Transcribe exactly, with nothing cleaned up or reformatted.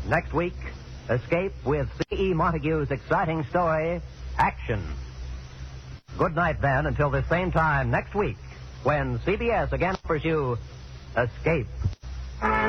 Next week, Escape with C E. Montague's exciting story, Action. Good night, then, until this same time next week, when C B S again offers you Escape.